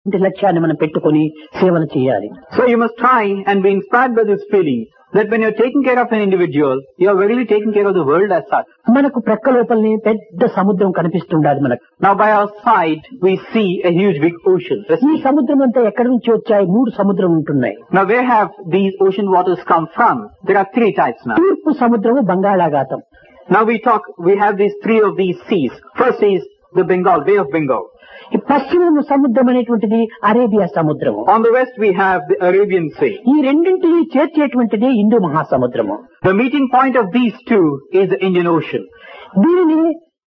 లక్ష్యాన్ని మనం పెట్టుకొని సేవలు చేయాలి. So you must try and be inspired by this feeling that when you're taking care of an individual, you're really taking care of the world as such. మనకు ప్రక్క లోపలనే పెద్ద సముద్రం కనిపిస్తుండాలి మనకు. Now by our side, we see a huge big ocean. ఈ సముద్రం అంతా ఎక్కడి నుంచి వచ్చాయి? 3 సముద్రం ఉంటున్నాయి. Now where have these ocean waters come from? There are 3 types now. తూర్పు సముద్రము బంగాళాఖాతం. Now we have these 3 of these seas. First is the Bay of Bengal. ఈ పశ్చిమ సముద్రం అనేటువంటిది అరేబియా సముద్రము. On the west we have the Arabian Sea. ఈ రెండింటిని చేర్చేటువంటిది Hindu మహాసముద్రము. The meeting point of these 2 is the Indian Ocean. దీనిని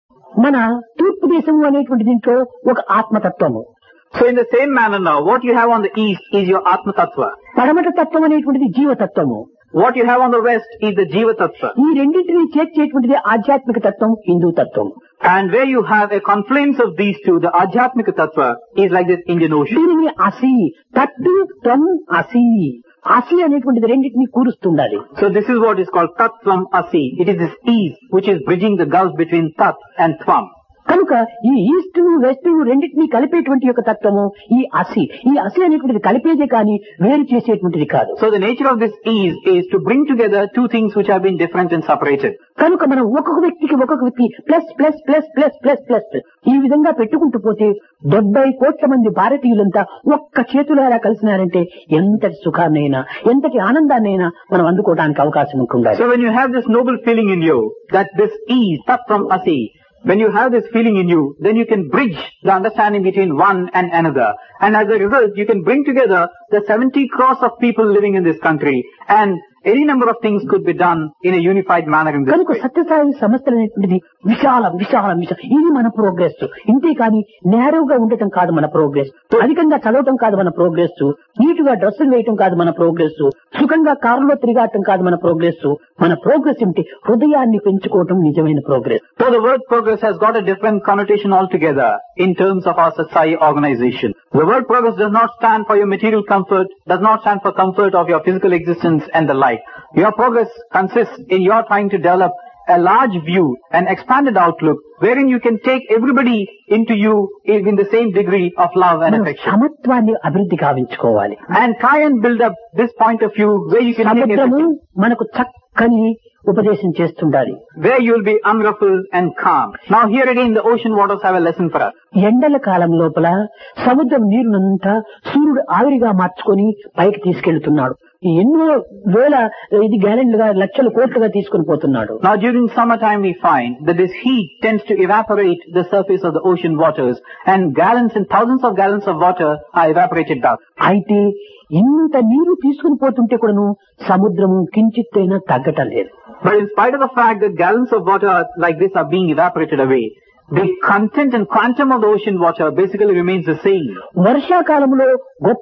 మన తూర్పు దేశము అనేటువంటి దీంట్లో ఒక ఆత్మతత్వము. So in the same manner now, what you have on the east is your Atma Tattva. పడమట తత్వం అనేటువంటిది జీవతత్వము. What you have on the west is the Jiva Tattva. ఈ రెండింటిని చేర్చేటువంటిది ఆధ్యాత్మిక తత్వం, హిందూ తత్వం. And where you have a confluence of these 2, the Ajhatmika Tattva is like this Indian Ocean. దీనిని అసి తత్తు త్వం అసి అసి అనేటువంటిది రెండింటిని కూరుస్తుండాలి. So this is what is called Tat Tvam Asi. It is this ease which is bridging the gulf between Tat and Tvam. కనుక ఈ east west రెండింటినీ కలిపేటువంటి యొక్క తత్వము ఈ అసి. ఈ అసి అనేటువంటిది కలిపేదే కానీ వేరు చేసేటువంటిది కాదు. So the nature of this ease is to bring together 2 things which have been different and separated. కనుక మనం ఒక్కొక్క వ్యక్తికి plus plus plus plus plus plus ఈ విధంగా పెట్టుకుంటూ పోతే 70 కోట్ల మంది భారతీయులంతా ఒక్క చేతులారా కలిసినారంటే ఎంతటి సుఖాన్నైనా ఎంతటి ఆనందాన్నైనా మనం అందుకోవడానికి అవకాశం ఉంటుండాలి. So when you have this noble feeling in you that this ease, Tat Tvam Asi, when you have this feeling in you, then you can bridge the understanding between one and another. And as a result, you can bring together the 70 crores of people living in this country, and any number of things could be done in a unified manner in this కనుక way. Sathya Sai సంస్థలు అనేటువంటిది విశాలం ఇది మన progress. ఇంతే కానీ నేరుగా ఉండటం కాదు మన ప్రోగ్రెస్, అధికంగా చదవటం కాదు మన ప్రోగ్రెస్, నీటుగా డ్రెస్సులు వేయటం కాదు మన ప్రోగ్రెస్, సుఖంగా కారులో తిరిగాటం కాదు మన ప్రోగ్రెస్. మన ప్రోగ్రెస్ ఏమిటి? హృదయాన్ని పెంచుకోవటం నిజమైన progress. So the word progress has got a different connotation altogether in terms of our Satsai organization. The word progress does not stand for your material comfort, does not stand for comfort of your physical existence and the like. Your progress consists in your trying to develop a large view, an expanded outlook, wherein you can take everybody into you in the same degree of love and affection. సమత్వాన్ని అభివృద్ధి కావించుకోవాలి. And try and build up this point of view where you can take సముద్రము everything, మనకు చక్కని ఉపదేశం చేస్తుండాలి. where you will be unruffled and calm. Now here again the ocean waters have a lesson for us. ఎండల కాలం లోపల సముద్రం నీరునంతా సూర్యుడు ఆవిరిగా మార్చుకొని పైకి తీసుకెళ్తున్నాడు. ఎన్నో వేల గ్యాలన్లుగా లక్షల కోట్లుగా తీసుకుని పోతున్నాడు. Now during summertime we find that this heat tends to evaporate the surface of the ocean waters, and gallons and thousands of gallons of water are evaporated out. అయితే ఇంత నీరు తీసుకుని పోతుంటే కూడాను సముద్రము కించిత్తైనా తగ్గటం లేదు. But in spite of the fact that gallons of water like this are being evaporated away, the content and quantum of the ocean water basically remains the same. వర్షాకాలంలో గొప్ప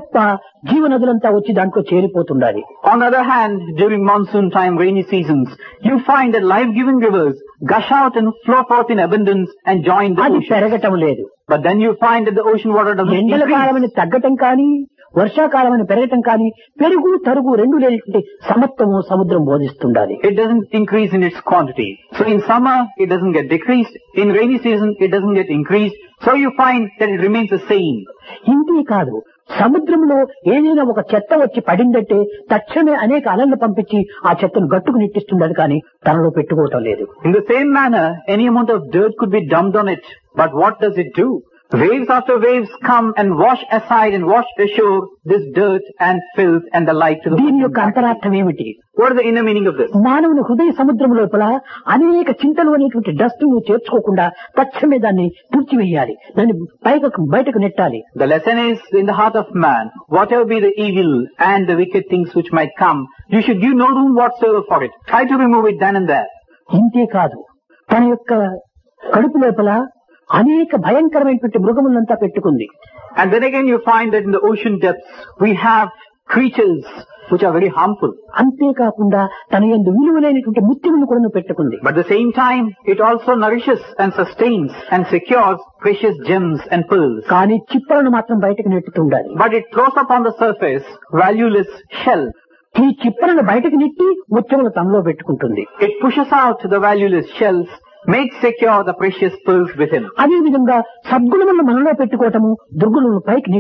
జీవనదులంతా వచ్చి దాంట్లో చేరిపోతుండాలి. On the other hand, during monsoon time, rainy seasons, you find that life-giving rivers gush out and flow forth in abundance and join the అది ocean. పెరగటం లేదు. But then you find that the ocean water doesn't ఎండల increase. కాలమని తగ్గటం కానీ వర్షాకాలమని పెరగటం కానీ పెరుగు తరుగు రెండు లేనటువంటి సమత్వము సముద్రం బోధిస్తుండాలి. It doesn't increase in its quantity. So in summer, it doesn't get decreased. In rainy season, it doesn't get increased. So you find that it remains the same. ఇంతే కాదు, సముద్రంలో ఏదైనా ఒక చెత్త వచ్చి పడిందంటే తక్షణమే అనేక అలలను పంపించి ఆ చెత్తను గట్టుకు నెట్టిస్తుండదు కానీ తనలో పెట్టుకోవటం లేదు. In the same manner, any amount of dirt could be dumped on it. But what does it do? Waves after waves come and wash aside and wash ashore this dirt and filth and the like to the దీని ocean. యొక్క అంతరార్థం ఏమిటి? What is the inner meaning of this? మానవుని హృదయ సముద్రం లోపల అనేక చింతలు అనేటువంటి డస్ట్ నువ్వు చేర్చుకోకుండా తక్షణమే దాన్ని తుడిచివేయాలి, దాన్ని బయటకు నెట్టాలి. The lesson is in the heart of man, whatever be the evil and the wicked things which might come, you should give no room whatsoever for it. Try to remove it then and there. ఇంతే కాదు, తన యొక్క కడుపు లోపల అనేక భయంకరమైనటువంటి మృగములంతా పెట్టుకుంది. And then again you find that in the ocean depths we have creatures which are very harmful. అంతేకాకుండా తన యందు విలువైనటువంటి ముత్యములను కూడా పెట్టుకుంది. But at the same time it also nourishes and sustains and secures precious gems and pearls. కానీ చిప్పలను మాత్రం బయటకు నెట్టుతుండాలి. But it throws up on the surface valueless shell. ఈ చిప్పలను బయటకు నెట్టి ముత్యములు తనలో పెట్టుకుంటుంది. It pushes out the valueless shells, makes secure the precious pearls within. అదే విధంగా సద్గుణములను మనలో పెట్టుకోవటము దుర్గుణములను పైకి